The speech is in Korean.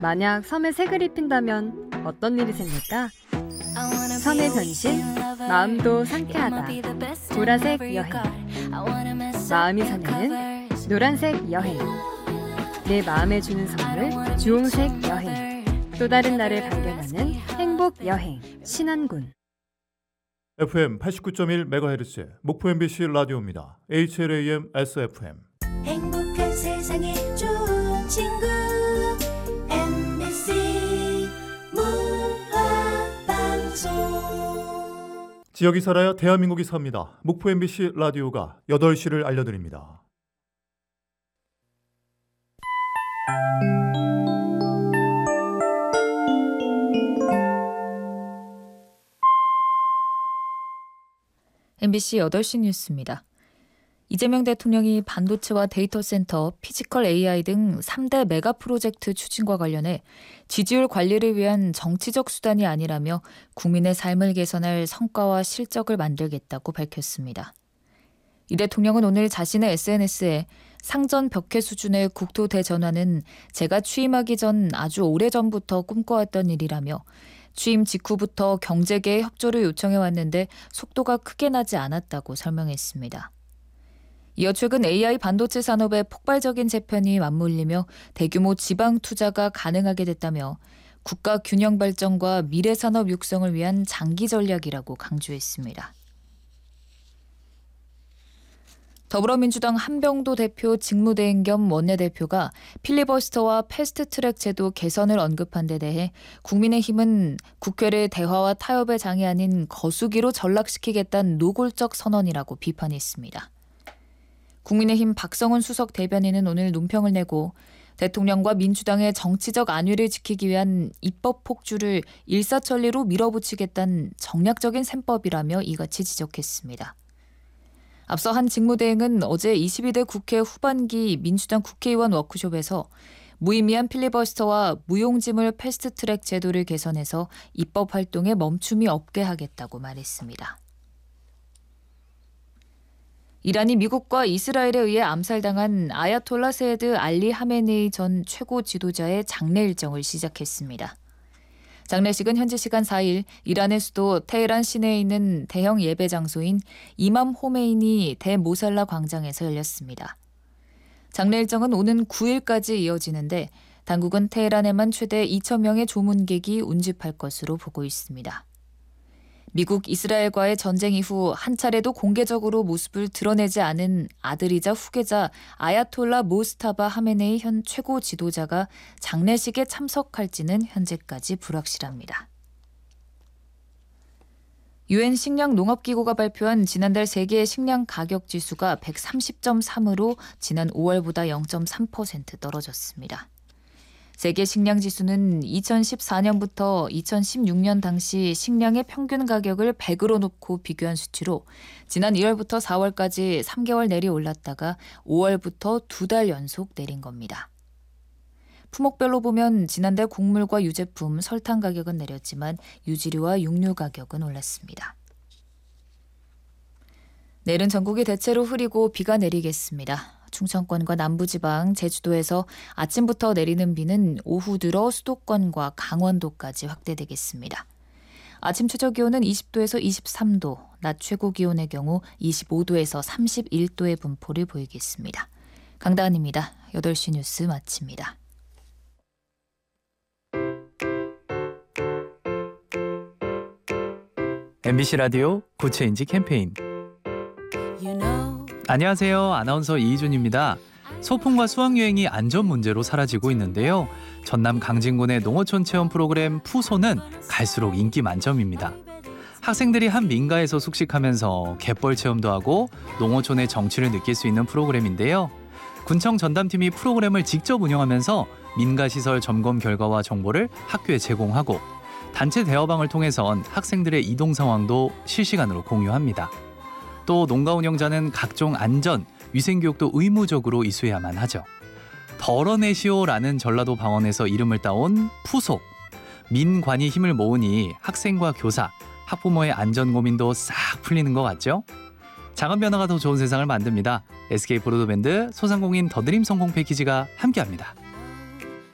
만약 섬에 색을 입힌다면 어떤 일이 생길까? 섬의 변신, 마음도 상쾌하다. 보라색 여행. 마음이 설레는 노란색 여행. 내 마음에 주는 선물, 주홍색 여행. 또 다른 나를 발견하는 행복 여행. 신안군. FM 89.1MHz 목포 MBC 라디오입니다. HLAM SFM. 행복한 세상에 좋은 친구 MBC 문화방송. 지역이 살아야 대한민국이 삽니다. 목포 MBC 라디오가 8시를 알려드립니다. MBC 8시 뉴스입니다. 이재명 대통령이 반도체와 데이터 센터, 피지컬 AI 등 3대 메가 프로젝트 추진과 관련해 지지율 관리를 위한 정치적 수단이 아니라며 국민의 삶을 개선할 성과와 실적을 만들겠다고 밝혔습니다. 이 대통령은 오늘 자신의 SNS에 상전 벽해 수준의 국토 대전환은 제가 취임하기 전 아주 오래전부터 꿈꿔왔던 일이라며 취임 직후부터 경제계의 협조를 요청해왔는데 속도가 크게 나지 않았다고 설명했습니다. 이어 최근 AI 반도체 산업의 폭발적인 재편이 맞물리며 대규모 지방 투자가 가능하게 됐다며 국가 균형 발전과 미래 산업 육성을 위한 장기 전략이라고 강조했습니다. 더불어민주당 한병도 대표 직무대행 겸 원내대표가 필리버스터와 패스트트랙 제도 개선을 언급한 데 대해 국민의힘은 국회를 대화와 타협의 장이 아닌 거수기로 전락시키겠다는 노골적 선언이라고 비판했습니다. 국민의힘 박성훈 수석 대변인은 오늘 논평을 내고 대통령과 민주당의 정치적 안위를 지키기 위한 입법 폭주를 일사천리로 밀어붙이겠다는 정략적인 셈법이라며 이같이 지적했습니다. 앞서 한 직무대행은 어제 22대 국회 후반기 민주당 국회의원 워크숍에서 무의미한 필리버스터와 무용지물 패스트트랙 제도를 개선해서 입법 활동에 멈춤이 없게 하겠다고 말했습니다. 이란이 미국과 이스라엘에 의해 암살당한 아야톨라 세이드 알리 하메네이 전 최고 지도자의 장례 일정을 시작했습니다. 장례식은 현지 시간 4일 이란의 수도 테헤란 시내에 있는 대형 예배 장소인 이맘 호메이니 대모살라 광장에서 열렸습니다. 장례 일정은 오는 9일까지 이어지는데 당국은 테헤란에만 최대 2,000명의 조문객이 운집할 것으로 보고 있습니다. 미국 이스라엘과의 전쟁 이후 한 차례도 공개적으로 모습을 드러내지 않은 아들이자 후계자 아야톨라 모스타바 하메네이 현 최고 지도자가 장례식에 참석할지는 현재까지 불확실합니다. 유엔 식량농업기구가 발표한 지난달 세계 식량 가격 지수가 130.3으로 지난 5월보다 0.3% 떨어졌습니다. 세계 식량 지수는 2014년부터 2016년 당시 식량의 평균 가격을 100으로 놓고 비교한 수치로 지난 1월부터 4월까지 3개월 내리 올랐다가 5월부터 2달 연속 내린 겁니다. 품목별로 보면 지난달 곡물과 유제품, 설탕 가격은 내렸지만 유지류와 육류 가격은 올랐습니다. 내일은 전국이 대체로 흐리고 비가 내리겠습니다. 충청권과 남부지방, 제주도에서 아침부터 내리는 비는 오후 들어 수도권과 강원도까지 확대되겠습니다. 아침 최저기온은 20도에서 23도, 낮 최고기온의 경우 25도에서 31도의 분포를 보이겠습니다. 강다은입니다. 8시 뉴스 마칩니다. MBC 라디오 고체인지 캠페인. 안녕하세요. 아나운서 이희준입니다. 소풍과 수학여행이 안전 문제로 사라지고 있는데요. 전남 강진군의 농어촌 체험 프로그램 푸소는 갈수록 인기 만점입니다. 학생들이 한 민가에서 숙식하면서 갯벌 체험도 하고 농어촌의 정취를 느낄 수 있는 프로그램인데요. 군청 전담팀이 프로그램을 직접 운영하면서 민가시설 점검 결과와 정보를 학교에 제공하고 단체 대화방을 통해선 학생들의 이동 상황도 실시간으로 공유합니다. 또 농가 운영자는 각종 안전, 위생교육도 의무적으로 이수해야만 하죠. 덜어내시오라는 전라도 방언에서 이름을 따온 푸소. 민관이 힘을 모으니 학생과 교사, 학부모의 안전 고민도 싹 풀리는 것 같죠? 작은 변화가 더 좋은 세상을 만듭니다. SK 브로드밴드 소상공인 더드림 성공 패키지가 함께합니다.